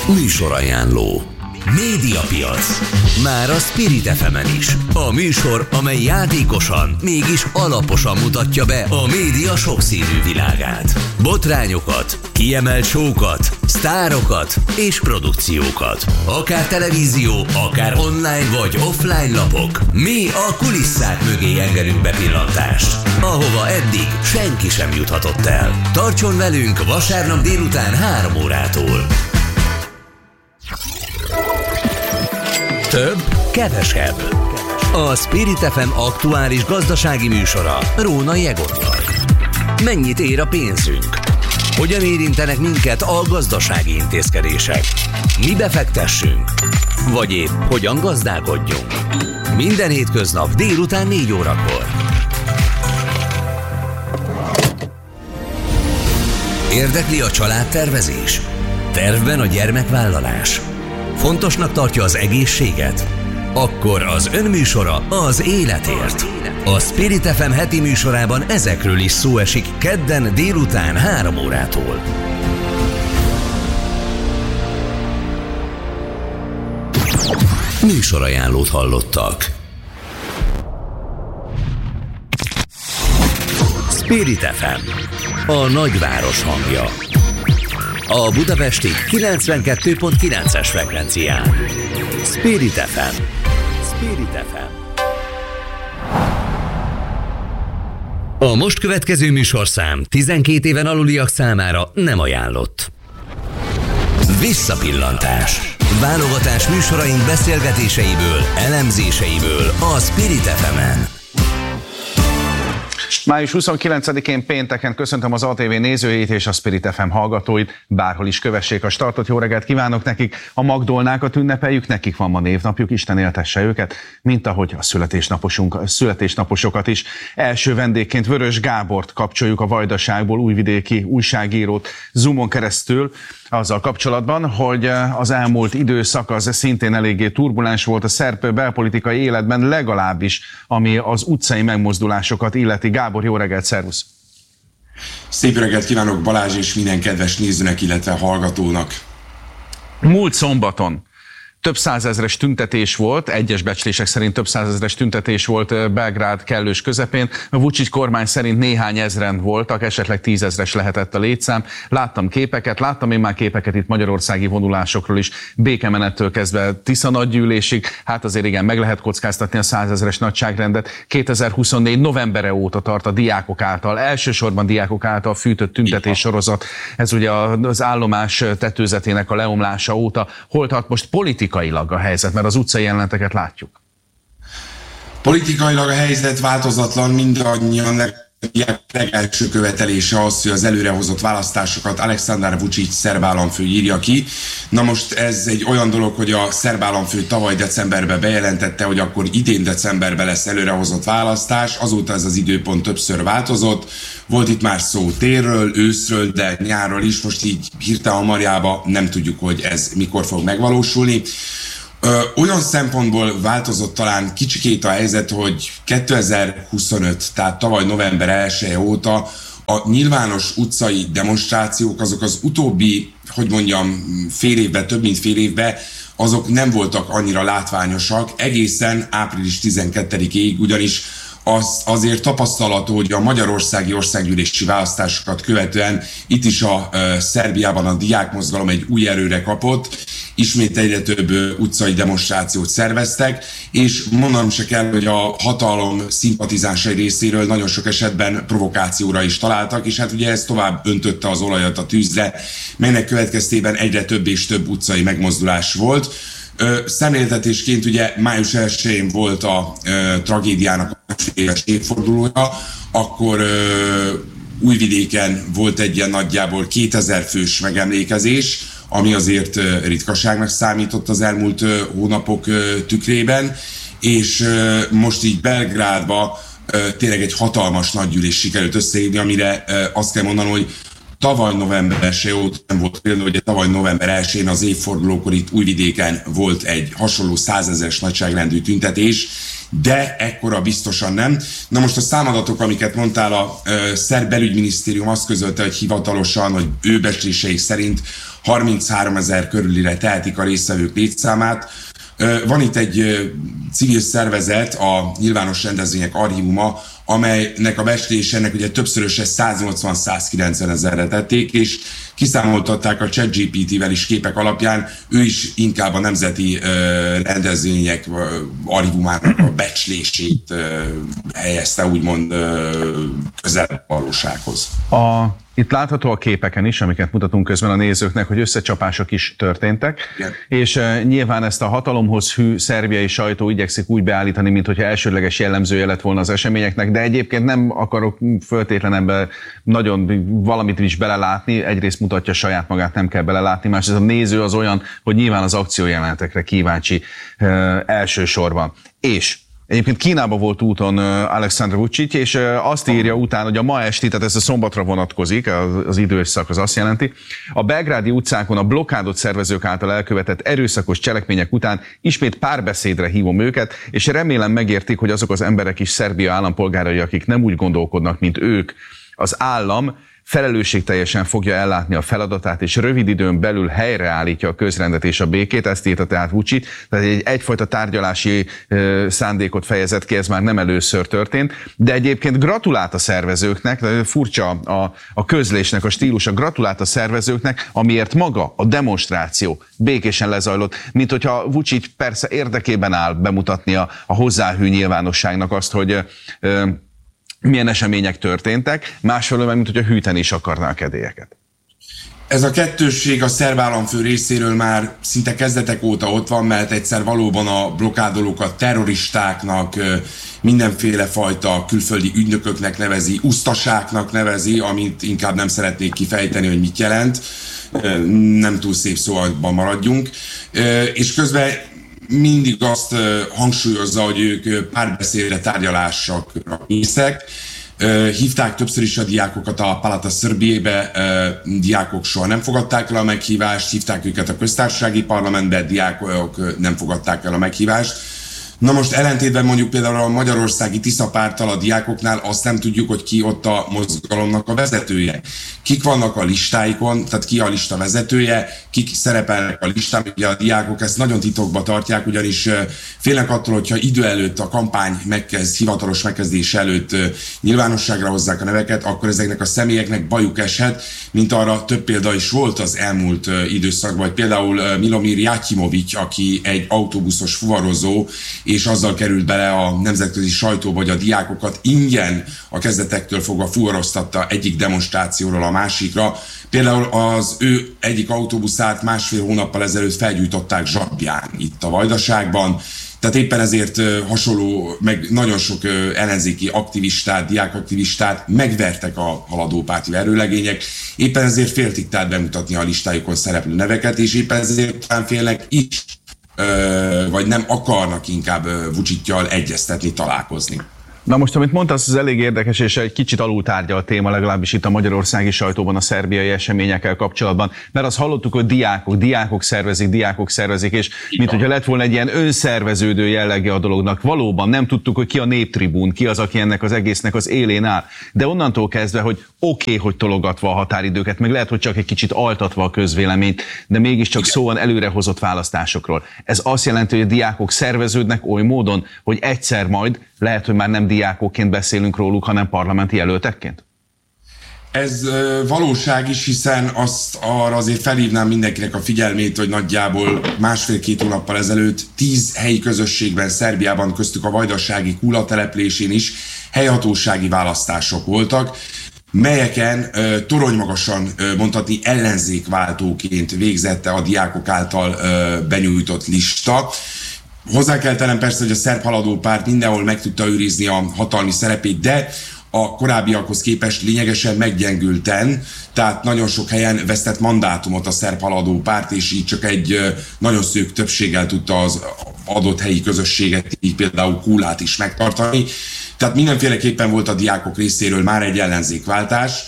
Műsorajánló. Médiapiac. Már a Spirit FM-en is. A műsor, amely játékosan, mégis alaposan mutatja be a média sokszínű világát. Botrányokat, kiemelt show-kat, sztárokat és produkciókat. Akár televízió, akár online vagy offline lapok. Mi a kulisszák mögé engedünk bepillantást, ahova eddig senki sem juthatott el. Tartson velünk vasárnap délután 3 órától. Több, kevesebb. A Spirit FM aktuális gazdasági műsora Rónai Egottal. Mennyit ér a pénzünk? Hogyan érintenek minket a gazdasági intézkedések? Mi befektessünk? Vagy épp hogyan gazdálkodjunk? Minden hétköznap délután 4 órakor. Érdekli a családtervezés? Tervben a gyermekvállalás? Fontosnak tartja az egészséget? Akkor az önműsora az életért. A Spirit FM heti műsorában ezekről is szó esik kedden délután 3 órától. Műsorajánlót hallottak. Spirit FM, a nagyváros hangja. A budapesti 92.9-es frekvencián. Spirit FM. Spirit FM. A most következő műsorszám 12 éven aluliak számára nem ajánlott. Visszapillantás. Válogatás műsoraink beszélgetéseiből, elemzéseiből a Spirit FM-en. Május 29-én pénteken köszöntöm az ATV nézőit és a Spirit FM hallgatóit, bárhol is kövessék a startot, jó reggelt kívánok nekik, a Magdolnákat ünnepeljük, nekik van ma névnapjuk, Isten éltesse őket, mint ahogy a születésnaposokat is. Első vendégként Vörös Gábort kapcsoljuk a Vajdaságból, újvidéki újságírót Zoomon keresztül, azzal kapcsolatban, hogy az elmúlt időszak az szintén eléggé turbulens volt a szerb belpolitikai életben, legalábbis ami az utcai megmozdulásokat illeti. Gábor, jó reggelt, szervusz! Szép reggelt kívánok Balázs és minden kedves nézőnek, illetve hallgatónak! Múlt szombaton több százezres tüntetés volt, egyes becslések szerint több százezres tüntetés volt Belgrád kellős közepén. A Vučić kormány szerint néhány ezren voltak, esetleg 10 000-es lehetett a létszám. Láttam én már képeket itt magyarországi vonulásokról is, békemenettől kezdve Tisza nagygyűlésig. Hát azért igen, meg lehet kockáztatni a 100 000-es nagyságrendet. 2024 novembere óta tart a diákok által, elsősorban diákok által fűtött tüntetés sorozat. Ez ugye az állomás tetőzetének a leomlása óta. Hol tart most politikailag a helyzet, mert az utcai jeleneteket látjuk? Politikailag a helyzet változatlan, mindannyian legelső követelése az, hogy az előrehozott választásokat Aleksandar Vučić szerb államfő írja ki. Na most ez egy olyan dolog, hogy a szerb államfő tavaly decemberben bejelentette, hogy akkor idén decemberben lesz előrehozott választás, azóta ez az időpont többször változott. Volt itt már szó térről, őszről, de nyárról is, most így hirtelen marjába nem tudjuk, hogy ez mikor fog megvalósulni. Olyan szempontból változott talán kicsikét a helyzet, hogy 2025, tehát tavaly november 1 óta a nyilvános utcai demonstrációk, azok az utóbbi, fél évben, több mint fél évben, azok nem voltak annyira látványosak, egészen április 12-ig, ugyanis azért tapasztalható, hogy a magyarországi országgyűlési választásokat követően itt is a Szerbiában a diákmozgalom egy új erőre kapott, ismét egyre több utcai demonstrációt szerveztek, és mondanom se kell, hogy a hatalom szimpatizánsai részéről nagyon sok esetben provokációra is találtak, és hát ugye ez tovább öntötte az olajat a tűzre, melynek következtében egyre több és több utcai megmozdulás volt. Szemléltetésként ugye május 1-én volt a tragédiának a éves évfordulója, akkor Újvidéken volt egy ilyen nagyjából 2000 fős megemlékezés, ami azért ritkaságnak számított az elmúlt hónapok tükrében, és most így Belgrádba tényleg egy hatalmas nagygyűlés sikerült összehívni, amire azt kell mondanom, hogy tavaly november 1 óta nem volt például, hogy tavaly november 1-én az évfordulókor itt Újvidéken volt egy hasonló 100 000-es nagyságrendű tüntetés, de ekkora biztosan nem. Na most a számadatok, amiket mondtál, a szerb belügyminisztérium azt közölte, hogy hivatalosan, hogy ő becsléseik szerint 33 000 körülire tehetik a résztvevők létszámát. Van itt egy civil szervezet, a Nyilvános Rendezvények Archívuma, amelynek a becslése ennek ugye többszöröse 180-190 ezerre tették, és kiszámoltatták a ChatGPT-vel is képek alapján, ő is inkább a nemzeti rendezvények archívumának a becslését helyezte úgymond közel a valósághoz. Itt látható a képeken is, amiket mutatunk közben a nézőknek, hogy összecsapások is történtek, igen. És nyilván ezt a hatalomhoz hű szerbiai sajtó igyekszik úgy beállítani, mintha elsődleges jellemzője lett volna az eseményeknek, de egyébként nem akarok föltétlenül ebben nagyon valamit is belelátni, egyrészt mutatja saját magát, nem kell belelátni, másrészt a néző az olyan, hogy nyilván az akciójelenetekre kíváncsi elsősorban. És egyébként Kínába volt úton Aleksandar Vučić, és azt írja utána, hogy a ma esti, tehát ez a szombatra vonatkozik, az időszak az azt jelenti, a belgrádi utcákon a blokkádot szervezők által elkövetett erőszakos cselekmények után ismét párbeszédre hívom őket, és remélem megértik, hogy azok az emberek is Szerbia állampolgárai, akik nem úgy gondolkodnak, mint ők, az állam felelősségteljesen fogja ellátni a feladatát, és rövid időn belül helyreállítja a közrendet és a békét, ezt írta tehát Vučić, tehát egyfajta tárgyalási szándékot fejezett ki, ez már nem először történt, de egyébként gratulált a szervezőknek, furcsa a közlésnek a stílusa, gratulált a szervezőknek, amiért maga a demonstráció békésen lezajlott, mint hogyha Vučić persze érdekében áll bemutatni a hozzáhű nyilvánosságnak azt, hogy milyen események történtek, másfelől meg, mint hogyha hűteni is akarná a kedélyeket. Ez a kettősség a szerb államfő részéről már szinte kezdetek óta ott van, mert egyszer valóban a blokkádolókat terroristáknak, mindenféle fajta külföldi ügynököknek nevezi, usztaságnak nevezi, amit inkább nem szeretnék kifejteni, hogy mit jelent. Nem túl szép szóban maradjunk. És közben mindig azt hangsúlyozza, hogy ők párbeszédre, tárgyalásokra készek. Hívták többször is a diákokat a Palata Srbijébe, diákok soha nem fogadták el a meghívást, hívták őket a köztársasági parlamentbe, diákok nem fogadták el a meghívást. Na most ellentétben mondjuk például a magyarországi Tisza párttal a diákoknál azt nem tudjuk, hogy ki ott a mozgalomnak a vezetője. Kik vannak a listáikon, tehát ki a lista vezetője, kik szerepelnek a listán, ugye a diákok ezt nagyon titokba tartják, ugyanis félnek attól, hogyha idő előtt a kampány hivatalos megkezdés előtt nyilvánosságra hozzák a neveket, akkor ezeknek a személyeknek bajuk eshet, mint arra több példa is volt az elmúlt időszakban, vagy például Milomir Jakimović, aki egy autóbuszos fuvarozó, és azzal került bele a nemzetközi sajtóba, hogy a diákokat ingyen a kezdetektől fogva fuvaroztatta egyik demonstrációról a másikra. Például az ő egyik autóbuszát 1,5 hónappal ezelőtt felgyújtották zsabján itt a Vajdaságban. Tehát éppen ezért hasonló, meg nagyon sok ellenzéki aktivistát, diákaktivistát megvertek a haladópárti verőlegények. Éppen ezért féltik tehát bemutatni a listájukon szereplő neveket, és éppen ezért talán félnek is, vagy nem akarnak inkább Vučićjal egyeztetni, találkozni. Na most, amit mondtasz, ez elég érdekes, és egy kicsit alultárgya a téma, legalábbis itt a magyarországi sajtóban a szerbiai eseményekkel kapcsolatban, mert azt hallottuk, hogy diákok szervezik, és mint hogyha lett volna egy ilyen önszerveződő jellege a dolognak. Valóban nem tudtuk, hogy ki a néptribún, ki az, aki ennek az egésznek az élén áll. De onnantól kezdve, hogy oké, hogy tologatva a határidőket, meg lehet, hogy csak egy kicsit altatva a közvéleményt, de mégiscsak szó van előrehozott választásokról. Ez azt jelenti, hogy a diákok szerveződnek oly módon, hogy egyszer majd, lehet, hogy már nem diákokként beszélünk róluk, hanem parlamenti jelöltekként? Ez valóság is, hiszen arra azért felhívnám mindenkinek a figyelmét, hogy nagyjából 1,5-2 hónappal ezelőtt 10 helyi közösségben, Szerbiában, köztük a vajdasági Kula településén is helyhatósági választások voltak, melyeken toronymagasan mondhatni ellenzékváltóként végzette a diákok által benyújtott lista. Hozzá kell tennem persze, hogy a szerb haladó párt mindenhol meg tudta őrizni a hatalmi szerepét, de a korábbiakhoz képest lényegesen meggyengülten, tehát nagyon sok helyen vesztett mandátumot a szerb haladó párt, és így csak egy nagyon szűk többséggel tudta az adott helyi közösséget, így például Kulát is megtartani. Tehát mindenféleképpen volt a diákok részéről már egy ellenzékváltás,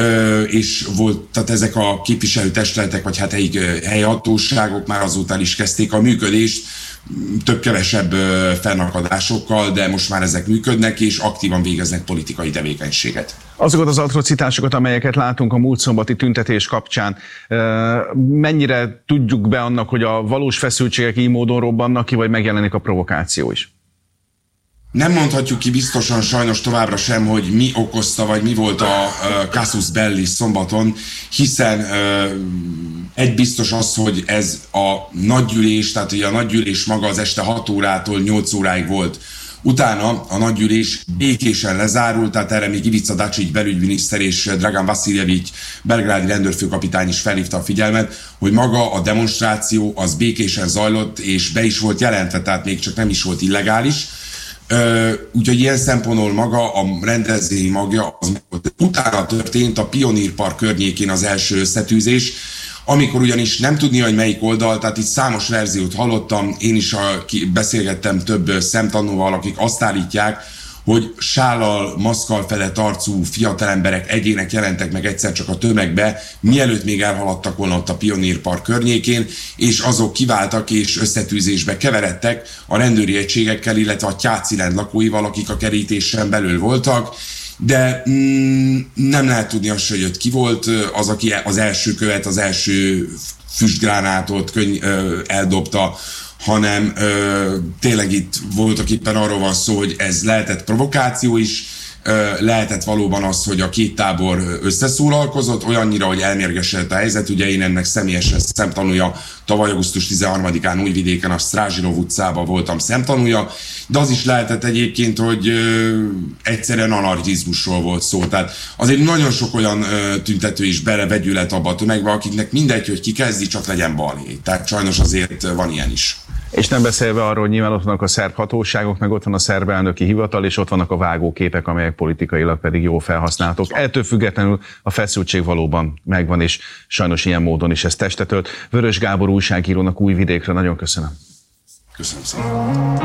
és volt, tehát ezek a képviselőtestületek, vagy hát helyi hatóságok már azóta is kezdték a működést, több-kevesebb fennakadásokkal, de most már ezek működnek, és aktívan végeznek politikai tevékenységet. Azokat az atrocitásokat, amelyeket látunk a múlt szombati tüntetés kapcsán, mennyire tudjuk be annak, hogy a valós feszültségek így módon robbannak ki, vagy megjelenik a provokáció is? Nem mondhatjuk ki biztosan sajnos továbbra sem, hogy mi okozta, vagy mi volt a casus belli szombaton, hiszen egy biztos az, hogy ez a nagygyűlés, tehát ugye a nagygyűlés maga az este 6 órától 8 óráig volt. Utána a nagygyűlés békésen lezárult, tehát erre még Ivica Dačić belügyminiszter és Dragan Vasiljević belgrádi rendőrfőkapitány is felhívta a figyelmet, hogy maga a demonstráció az békésen zajlott, és be is volt jelentve, tehát még csak nem is volt illegális. Úgyhogy ilyen szempontból maga a rendezvényi magja, utána történt a Pionír Park környékén az első összetűzés, amikor ugyanis nem tudni, hogy melyik oldal, tehát itt számos verziót hallottam, én is beszélgettem több szemtanúval, akik azt állítják, hogy sállal, maszkkal fedett arcú fiatalemberek, egyének jelentek meg egyszer csak a tömegbe, mielőtt még elhaladtak volna ott a Pionír Park környékén, és azok kiváltak és összetűzésbe keveredtek a rendőri egységekkel, illetve a Tyácilend lakóival, akik a kerítésen belül voltak, de nem lehet tudni azt, hogy ott ki volt az, aki az első követ, az első füstgránátot eldobta, hanem tényleg itt voltak éppen arról van szó, hogy ez lehetett provokáció is, lehetett valóban az, hogy a két tábor összeszólalkozott, olyannyira, hogy elmérgesedett a helyzet. Ugye én ennek személyesen szemtanúja, tavaly augusztus 13-án Újvidéken a Strázsirov utcában voltam szemtanúja, de az is lehetett egyébként, hogy egyszerűen anarchizmusról volt szó. Tehát azért nagyon sok olyan tüntető is belevegyület abba a tömegbe, akiknek mindegy, hogy ki kezdi, csak legyen balhé. Tehát sajnos azért van ilyen is. És nem beszélve arról, hogy nyilván ott vannak a szerb hatóságok, meg ott van a szerb elnöki hivatal, és ott vannak a vágóképek, amelyek politikailag pedig jól felhasználhatók. Ettől függetlenül a feszültség valóban megvan, és sajnos ilyen módon is ez testet ölt. Vörös Gábor újságírónak Újvidékre nagyon köszönöm. Köszönöm szépen.